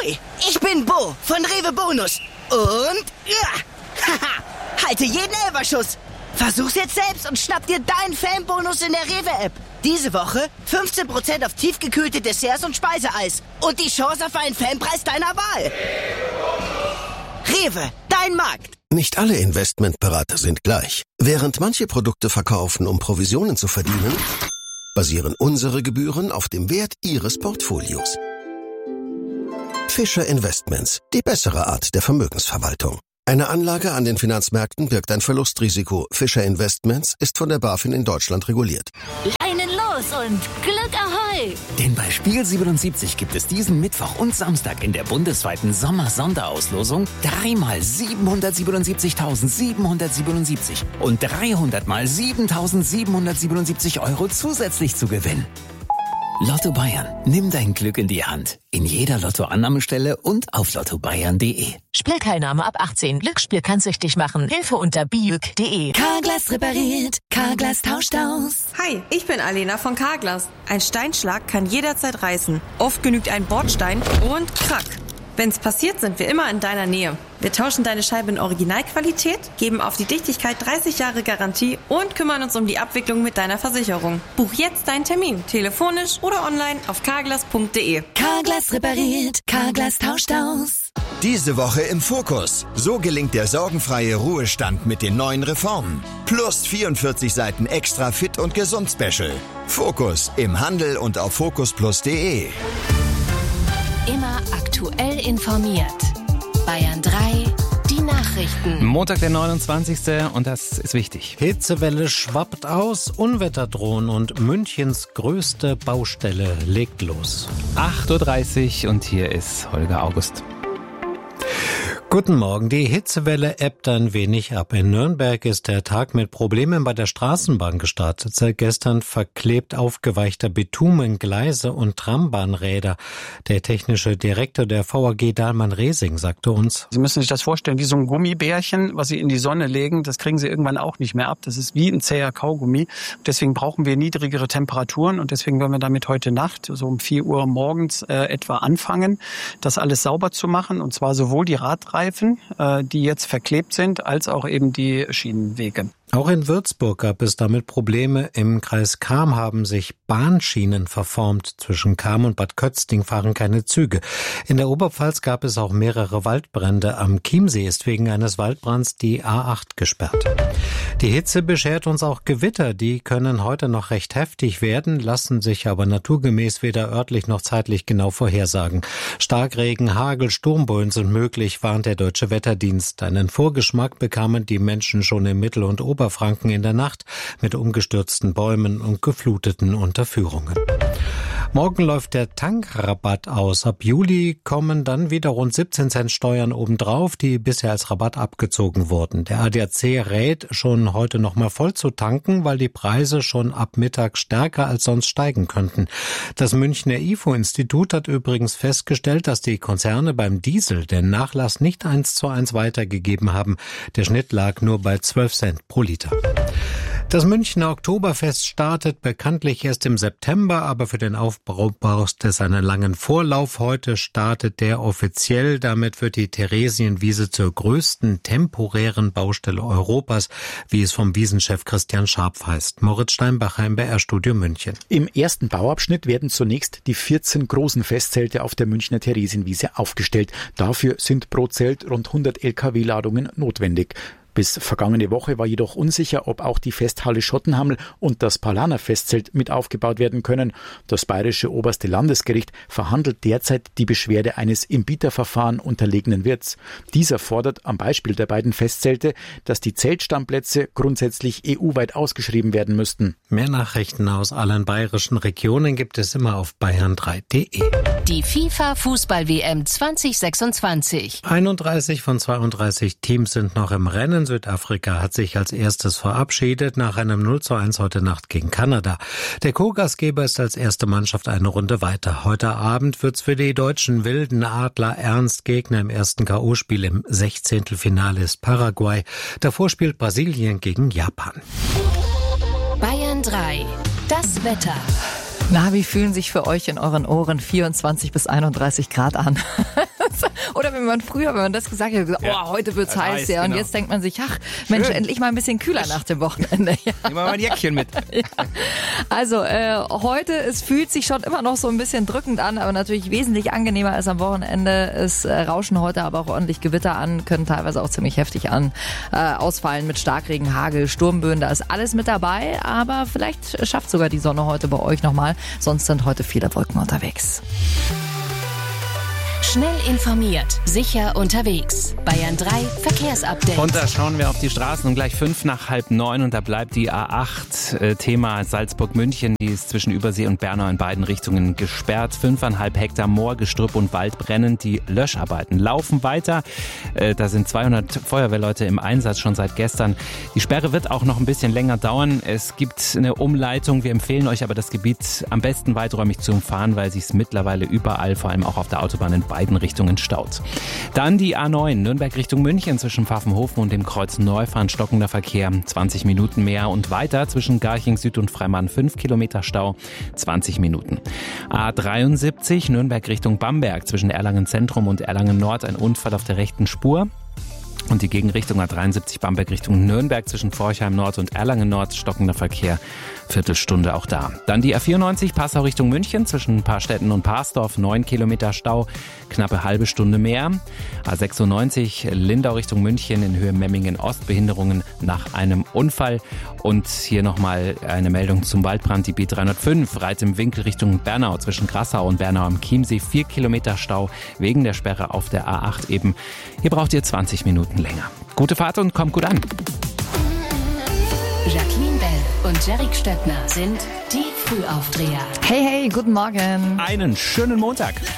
Hui, ich bin Bo von Rewe Bonus. Und haha, halte jeden Elferschuss. Versuch's jetzt selbst und schnapp dir deinen Fanbonus in der Rewe-App. Diese Woche 15% auf tiefgekühlte Desserts und Speiseeis. Und die Chance auf einen Fanpreis deiner Wahl. Rewe, dein Markt. Nicht alle Investmentberater sind gleich. Während manche Produkte verkaufen, um Provisionen zu verdienen, basieren unsere Gebühren auf dem Wert Ihres Portfolios. Fischer Investments, die bessere Art der Vermögensverwaltung. Eine Anlage an den Finanzmärkten birgt ein Verlustrisiko. Fischer Investments ist von der BaFin in Deutschland reguliert. Leinen los und Glück Ahoi! Denn bei Spiel 77 gibt es diesen Mittwoch und Samstag in der bundesweiten Sommer-Sonderauslosung 3 mal 777.777 und 300 mal 7.777 Euro zusätzlich zu gewinnen. Lotto Bayern. Nimm dein Glück in die Hand. In jeder Lottoannahmestelle und auf lottobayern.de. Spielteilnahme ab 18. Glücksspiel kann süchtig machen. Hilfe unter biuk.de. Carglass repariert. Carglass tauscht aus. Hi, ich bin Alena von Carglass. Ein Steinschlag kann jederzeit reißen. Oft genügt ein Bordstein und krack. Wenn's passiert, sind wir immer in deiner Nähe. Wir tauschen deine Scheibe in Originalqualität, geben auf die Dichtigkeit 30 Jahre Garantie und kümmern uns um die Abwicklung mit deiner Versicherung. Buch jetzt deinen Termin, telefonisch oder online auf carglass.de. Carglass repariert. Carglass tauscht aus. Diese Woche im Fokus. So gelingt der sorgenfreie Ruhestand mit den neuen Reformen. Plus 44 Seiten extra Fit und Gesund Special. Fokus im Handel und auf focusplus.de. Immer aktuell informiert. Bayern 3, die Nachrichten. Montag, der 29. und das ist wichtig. Hitzewelle schwappt aus, Unwetter drohen und Münchens größte Baustelle legt los. 8.30 Uhr und hier ist Holger August. Guten Morgen. Die Hitzewelle ebbt ein wenig ab. In Nürnberg ist der Tag mit Problemen bei der Straßenbahn gestartet. Seit gestern verklebt aufgeweichter Bitumen Gleise und Trambahnräder. Der technische Direktor der VAG Dahlmann-Resing sagte uns: Sie müssen sich das vorstellen wie so ein Gummibärchen, was Sie in die Sonne legen. Das kriegen Sie irgendwann auch nicht mehr ab. Das ist wie ein zäher Kaugummi. Deswegen brauchen wir niedrigere Temperaturen und deswegen werden wir damit heute Nacht, so um 4 Uhr morgens etwa anfangen, das alles sauber zu machen. Und zwar sowohl die Radreifen, die jetzt verklebt sind, als auch eben die Schienenwege. Auch in Würzburg gab es damit Probleme. Im Kreis Cham haben sich Bahnschienen verformt. Zwischen Cham und Bad Kötzding fahren keine Züge. In der Oberpfalz gab es auch mehrere Waldbrände. Am Chiemsee ist wegen eines Waldbrands die A8 gesperrt. Die Hitze beschert uns auch Gewitter. Die können heute noch recht heftig werden, lassen sich aber naturgemäß weder örtlich noch zeitlich genau vorhersagen. Starkregen, Hagel, Sturmböen sind möglich, warnt der Deutsche Wetterdienst. Einen Vorgeschmack bekamen die Menschen schon in Mittel- und Oberfranken in der Nacht mit umgestürzten Bäumen und gefluteten Unterführungen. Morgen läuft der Tankrabatt aus. Ab Juli kommen dann wieder rund 17 Cent Steuern obendrauf, die bisher als Rabatt abgezogen wurden. Der ADAC rät, schon heute noch mal voll zu tanken, weil die Preise schon ab Mittag stärker als sonst steigen könnten. Das Münchner IFO-Institut hat übrigens festgestellt, dass die Konzerne beim Diesel den Nachlass nicht 1:1 weitergegeben haben. Der Schnitt lag nur bei 12 Cent pro Liter. Das Münchner Oktoberfest startet bekanntlich erst im September, aber für den Aufbau braucht es einen langen Vorlauf. Heute startet der offiziell. Damit wird die Theresienwiese zur größten temporären Baustelle Europas, wie es vom Wiesenchef Christian Scharpf heißt. Moritz Steinbacher im BR-Studio München. Im ersten Bauabschnitt werden zunächst die 14 großen Festzelte auf der Münchner Theresienwiese aufgestellt. Dafür sind pro Zelt rund 100 Lkw-Ladungen notwendig. Bis vergangene Woche war jedoch unsicher, ob auch die Festhalle Schottenhammel und das Palaner Festzelt mit aufgebaut werden können. Das bayerische oberste Landesgericht verhandelt derzeit die Beschwerde eines im Bieterverfahren unterlegenen Wirts. Dieser fordert am Beispiel der beiden Festzelte, dass die Zeltstandplätze grundsätzlich EU-weit ausgeschrieben werden müssten. Mehr Nachrichten aus allen bayerischen Regionen gibt es immer auf bayern3.de. Die FIFA-Fußball-WM 2026. 31 von 32 Teams sind noch im Rennen. Südafrika hat sich als erstes verabschiedet nach einem 0:1 heute Nacht gegen Kanada. Der Co-Gastgeber ist als erste Mannschaft eine Runde weiter. Heute Abend wird's für die deutschen Wilden Adler ernst. Gegner im ersten K.O.-Spiel im 16. Finale ist Paraguay. Davor spielt Brasilien gegen Japan. Bayern 3. Das Wetter. Na, wie fühlen sich für euch in euren Ohren 24 bis 31 Grad an? Oder wenn man das gesagt hat, heute wird's heiß, ja. Und jetzt denkt man sich, ach, Mensch, endlich mal ein bisschen kühler nach dem Wochenende. Ja. Nehmen wir mal ein Jäckchen mit. Ja. Also, heute, es fühlt sich schon immer noch so ein bisschen drückend an, aber natürlich wesentlich angenehmer als am Wochenende. Es rauschen heute aber auch ordentlich Gewitter an, können teilweise auch ziemlich heftig ausfallen mit Starkregen, Hagel, Sturmböen. Da ist alles mit dabei, aber vielleicht schafft sogar die Sonne heute bei euch nochmal. Sonst sind heute viele Wolken unterwegs. Schnell informiert, sicher unterwegs. Bayern 3 Verkehrsupdate. Und da schauen wir auf die Straßen um gleich 8:05 und da bleibt die A8. Thema Salzburg-München, die ist zwischen Übersee und Bernau in beiden Richtungen gesperrt. 5,5 Hektar Moor, Gestrüpp und Wald brennen. Die Löscharbeiten laufen weiter. Da sind 200 Feuerwehrleute im Einsatz schon seit gestern. Die Sperre wird auch noch ein bisschen länger dauern. Es gibt eine Umleitung. Wir empfehlen euch aber, das Gebiet am besten weiträumig zu umfahren, weil sich es mittlerweile überall, vor allem auch auf der Autobahn, in beiden Richtungen staut. Dann die A9, Nürnberg Richtung München zwischen Pfaffenhofen und dem Kreuz Neufahren, stockender Verkehr, 20 Minuten mehr und weiter zwischen Garching Süd und Freimann 5 Kilometer Stau, 20 Minuten. A73, Nürnberg Richtung Bamberg zwischen Erlangen Zentrum und Erlangen Nord, ein Unfall auf der rechten Spur. Und die Gegenrichtung A73 Bamberg Richtung Nürnberg zwischen Forchheim Nord und Erlangen Nord, stockender Verkehr, Viertelstunde auch da. Dann die A94 Passau Richtung München zwischen Paarstetten und Parsdorf, 9 Kilometer Stau, knappe halbe Stunde mehr. A96 Lindau Richtung München in Höhe Memmingen Ost, Behinderungen nach einem Unfall. Und hier nochmal eine Meldung zum Waldbrand, die B305 Reit im Winkel Richtung Bernau zwischen Grassau und Bernau am Chiemsee, 4 Kilometer Stau wegen der Sperre auf der A8 eben. Hier braucht ihr 20 Minuten länger. Gute Fahrt und kommt gut an. Jacqueline Bell und Jerick Stöckner sind die Frühaufdreher. Hey, guten Morgen. Einen schönen Montag.